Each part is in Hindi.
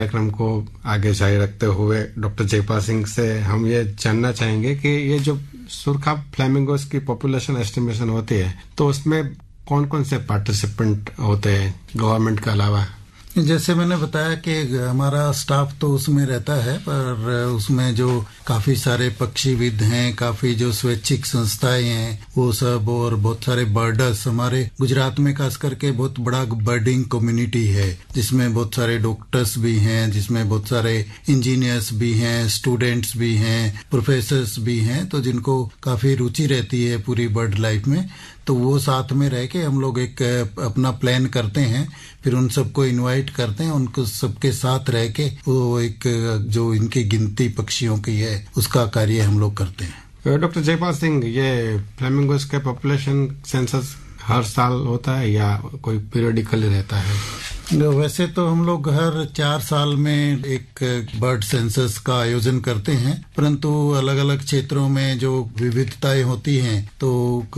कार्यक्रम को आगे जारी रखते हुए डॉक्टर जयपाल सिंह से हम ये जानना चाहेंगे कि ये जो सुरखा फ्लेमिंगोस की पॉपुलेशन एस्टिमेशन होती है तो उसमें कौन कौन से पार्टिसिपेंट होते हैं गवर्नमेंट के अलावा? जैसे मैंने बताया कि हमारा स्टाफ तो उसमें रहता है, पर उसमें जो काफी सारे पक्षीविद हैं, काफी जो स्वैच्छिक संस्थाएं हैं वो सब, और बहुत सारे बर्डर्स, हमारे गुजरात में खास करके बहुत बड़ा बर्डिंग कम्युनिटी है जिसमें बहुत सारे डॉक्टर्स भी हैं, जिसमें बहुत सारे इंजीनियर्स भी हैं, स्टूडेंट्स भी हैं, प्रोफेसर्स भी हैं, तो जिनको काफी रुचि रहती है पूरी बर्ड लाइफ में, तो वो साथ में रह के हम लोग एक अपना प्लान करते हैं, फिर उन सबको इनवाइट करते हैं, उनको सबके साथ रह के वो एक जो इनकी गिनती पक्षियों की है उसका कार्य हम लोग करते हैं। डॉक्टर जयपाल सिंह, ये फ्लेमिंगोस का पॉपुलेशन सेंसस हर साल होता है या कोई पीरियडिकली रहता है? वैसे तो हम लोग हर 4 साल में एक बर्ड सेंसस का आयोजन करते हैं, परंतु अलग अलग क्षेत्रों में जो विविधताएं होती हैं तो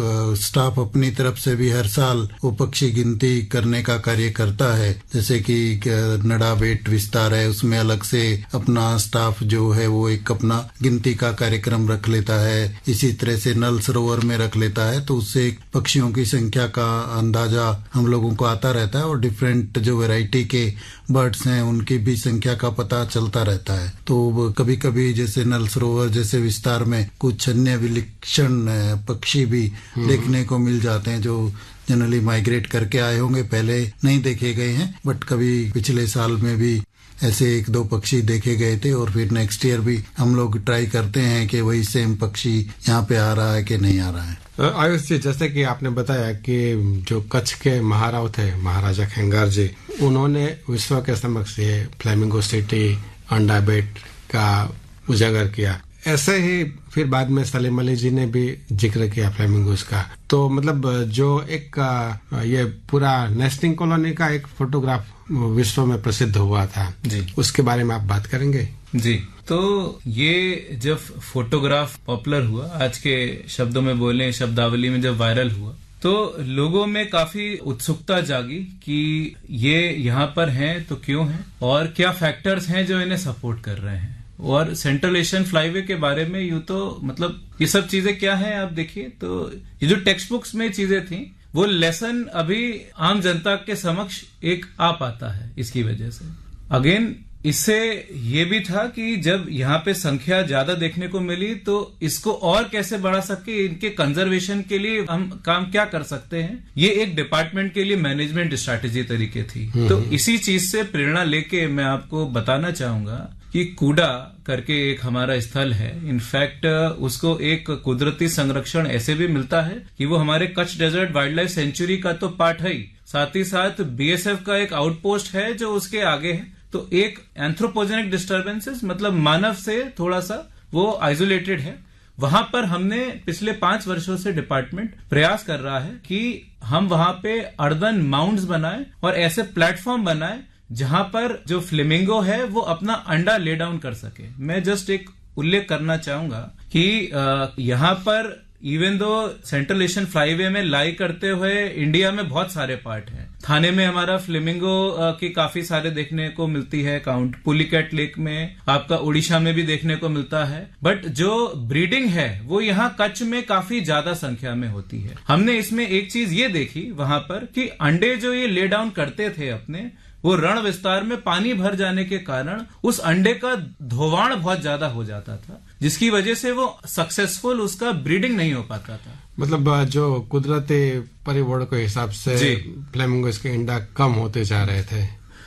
स्टाफ अपनी तरफ से भी हर साल वो पक्षी गिनती करने का कार्य करता है। जैसे कि नडा बेट विस्तार है, उसमें अलग से अपना स्टाफ जो है वो एक अपना गिनती का कार्यक्रम रख लेता है। इसी तरह से नल सरोवर में रख लेता है, तो उससे पक्षियों की संख्या का अंदाजा हम लोगों को आता रहता है और डिफरेंट जो वैरायटी के बर्ड्स हैं उनकी भी संख्या का पता चलता रहता है। तो कभी कभी जैसे नल सरोवर जैसे विस्तार में कुछ अन्य विलक्षण पक्षी भी देखने को मिल जाते हैं जो जनरली माइग्रेट करके आए होंगे, पहले नहीं देखे गए हैं, बट कभी पिछले साल में भी ऐसे 1-2 पक्षी देखे गए थे, और फिर नेक्स्ट ईयर भी हम लोग ट्राई करते हैं कि वही सेम पक्षी यहाँ पे आ रहा है कि नहीं आ रहा है। आयुष जी, जैसे कि आपने बताया कि जो कच्छ के महाराव थे महाराजा खेंगार जी, उन्होंने विश्व के समक्ष ये फ्लेमिंगो सिटी अंडा बेट का उजागर किया। ऐसे ही फिर बाद में सलीम अली जी ने भी जिक्र किया फ्लेमिंगोस का। तो मतलब जो एक ये पूरा नेस्टिंग कॉलोनी का एक फोटोग्राफ विश्व में प्रसिद्ध हुआ था जी, उसके बारे में आप बात करेंगे? जी, तो ये जब फोटोग्राफ पॉपुलर हुआ, आज के शब्दों में बोले शब्दावली में जब वायरल हुआ, तो लोगों में काफी उत्सुकता जागी कि ये यहाँ पर हैं तो क्यों हैं और क्या फैक्टर्स हैं जो इन्हें सपोर्ट कर रहे हैं। और सेंट्रल एशियन फ्लाईवे के बारे में यूं तो मतलब ये सब चीजें क्या हैं आप देखिए, तो ये जो टेक्स्ट बुक्स में चीजें थी वो लेसन अभी आम जनता के समक्ष एक आ पाता है इसकी वजह से। अगेन इससे ये भी था कि जब यहाँ पे संख्या ज्यादा देखने को मिली तो इसको और कैसे बढ़ा सके, इनके कंजर्वेशन के लिए हम काम क्या कर सकते हैं, ये एक डिपार्टमेंट के लिए मैनेजमेंट स्ट्रैटेजी तरीके थी। तो इसी चीज से प्रेरणा लेके मैं आपको बताना चाहूंगा कि कूडा करके एक हमारा स्थल है, इनफैक्ट उसको एक कुदरती संरक्षण ऐसे भी मिलता है कि वो हमारे Kutch desert wild life sanctuary का तो पार्ट है ही, साथ ही साथ बीएसएफ का एक आउटपोस्ट है जो उसके आगे है। तो एक एंथ्रोपोजेनिक डिस्टर्बेंसेस मतलब मानव से थोड़ा सा वो आइसोलेटेड है। वहां पर हमने पिछले 5 वर्षों से डिपार्टमेंट प्रयास कर रहा है कि हम वहां पे अर्दन माउंट्स बनाए और ऐसे प्लेटफॉर्म बनाए जहां पर जो फ्लेमिंगो है वो अपना अंडा ले डाउन कर सके। मैं जस्ट एक उल्लेख करना चाहूंगा कि यहाँ पर even though central Asian flyway में लाई करते हुए इंडिया में बहुत सारे पार्ट हैं। थाने में हमारा फ्लेमिंगो की काफी सारे देखने को मिलती है काउंट, पुलिकैट लेक में, आपका उड़ीसा में भी देखने को मिलता है, बट जो ब्रीडिंग है वो यहाँ कच्छ में काफी ज्यादा संख्या में होती है। हमने इसमें एक चीज ये देखी वहां पर कि अंडे जो ये ले डाउन करते थे अपने, वो रण विस्तार में पानी भर जाने के कारण उस अंडे का धोवाण बहुत ज्यादा हो जाता था, जिसकी वजह से वो सक्सेसफुल उसका ब्रीडिंग नहीं हो पाता था। मतलब जो कुदरती परिवर्तन के हिसाब से फ्लेमिंगोस के अंडा कम होते जा रहे थे।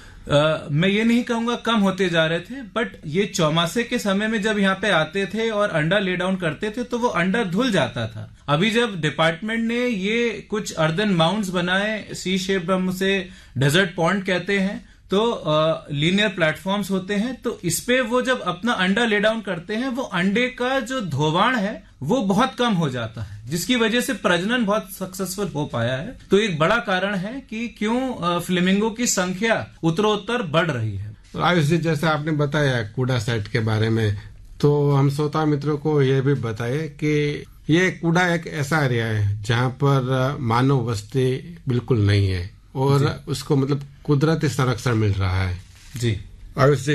मैं ये नहीं कहूंगा कम होते जा रहे थे, बट ये चौमासे के समय में जब यहाँ पे आते थे और अंडा ले डाउन करते थे तो वो अंडा धुल जाता था। अभी जब डिपार्टमेंट ने ये कुछ अर्दन माउंट्स बनाए, सी शेप हम उसे डेजर्ट पॉन्ड कहते हैं, तो लीनियर प्लेटफॉर्म्स होते हैं, तो इसपे वो जब अपना अंडा ले डाउन करते हैं वो अंडे का जो धोवाण है वो बहुत कम हो जाता है, जिसकी वजह से प्रजनन बहुत सक्सेसफुल हो पाया है। तो एक बड़ा कारण है कि क्यों फ्लेमिंगो की संख्या उत्तरोत्तर बढ़ रही है। आयुष जी, जैसे आपने बताया कूडा साइट के बारे में, तो हम श्रोता मित्रों को ये भी बताए कि ये कूडा एक ऐसा एरिया है जहाँ पर मानव बस्ती बिल्कुल नहीं है और उसको मतलब कुदरती संरक्षण मिल रहा है। जी, आयुष जी